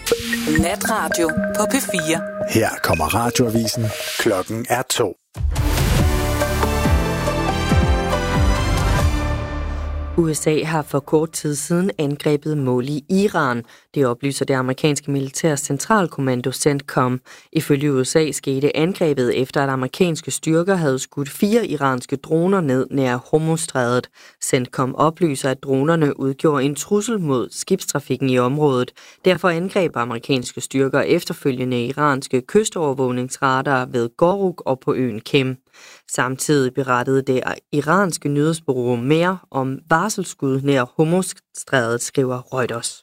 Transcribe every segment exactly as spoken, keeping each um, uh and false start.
Natradio på P fire. Her kommer Radioavisen. Klokken er to. U S A har for kort tid siden angrebet mål i Iran. Det oplyser det amerikanske militærs centralkommando CENTCOM. Ifølge U S A skete angrebet efter, at amerikanske styrker havde skudt fire iranske droner ned nær Hormuzstrædet. CENTCOM oplyser, at dronerne udgjorde en trussel mod skibstrafikken i området. Derfor angreb amerikanske styrker efterfølgende iranske kystovervågningsradarer ved Goruk og på øen Kem. Samtidig berettede det iranske nyhedsbureau mere om varselsskud nær Hormuzstrædet, skriver Reuters.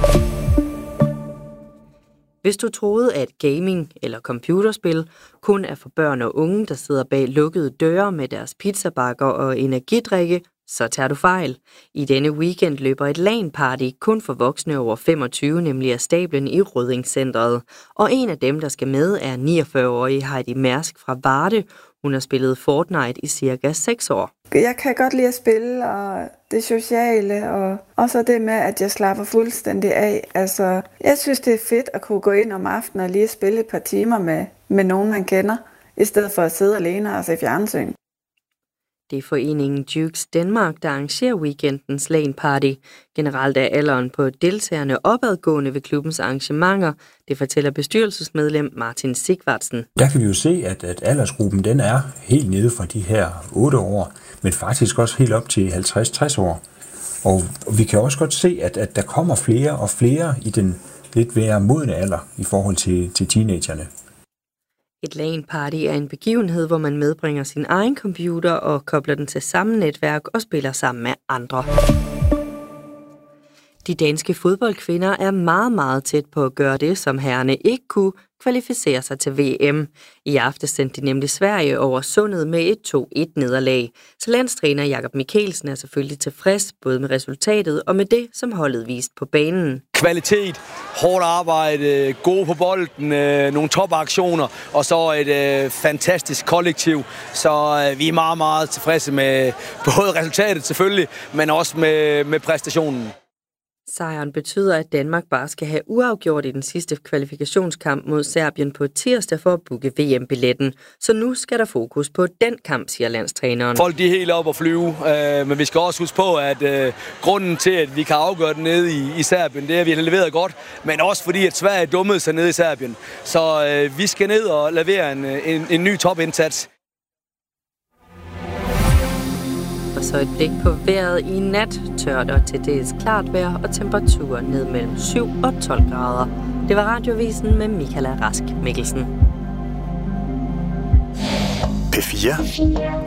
Hvis du troede, at gaming eller computerspil kun er for børn og unge, der sidder bag lukkede døre med deres pizzabakker og energidrikke, så tager du fejl. I denne weekend løber et LAN-party kun for voksne over femogtyve, nemlig af stablen i Røddingcentret. Og en af dem, der skal med, er niogfyrre-årige Heidi Mærsk fra Varde. Hun har spillet Fortnite i cirka seks år. Jeg kan godt lide at spille, og det sociale, og også det med, at jeg slapper fuldstændig af. Altså, jeg synes, det er fedt at kunne gå ind om aftenen og lige spille et par timer med, med nogen, man kender, i stedet for at sidde alene og se fjernsyn. Det er foreningen Jukes Danmark, der arrangerer weekendens LAN-party. Generelt er alderen på deltagerne opadgående ved klubbens arrangementer. Det fortæller bestyrelsesmedlem Martin Sigvartsen. Der kan vi jo se, at, at aldersgruppen den er helt nede fra de her otte år, men faktisk også helt op til halvtreds til tres år. Og vi kan også godt se, at, at der kommer flere og flere i den lidt mere modne alder i forhold til, til teenagerne. Et LAN-party er en begivenhed, hvor man medbringer sin egen computer og kobler den til samme netværk og spiller sammen med andre. De danske fodboldkvinder er meget, meget tæt på at gøre det, som herrerne ikke kunne, kvalificere sig til V M. I aften sendte de nemlig Sverige over sundet med et to-et nederlag. Så landstræner Jakob Mikkelsen er selvfølgelig tilfreds både med resultatet og med det, som holdet viste på banen. Kvalitet, hårdt arbejde, gode på bolden, øh, nogle topaktioner og så et øh, fantastisk kollektiv. Så øh, vi er meget, meget tilfredse med både resultatet selvfølgelig, men også med, med præstationen. Sejren betyder, at Danmark bare skal have uafgjort i den sidste kvalifikationskamp mod Serbien på tirsdag for at booke V M-billetten. Så nu skal der fokus på den kamp, siger landstræneren. Folk de er helt oppe at flyve, øh, men vi skal også huske på, at øh, grunden til, at vi kan afgøre det nede i, i Serbien, det er, at vi har leveret godt, men også fordi, at Sverige dummede sig nede i Serbien. Så øh, vi skal ned og levere en, en, en ny topindsats. Og så et blik på vejret i nat, tørt og til dels klart vejr og temperaturer ned mellem syv og tolv grader. Det var Radioavisen med Michaela Rask Mikkelsen. P fire.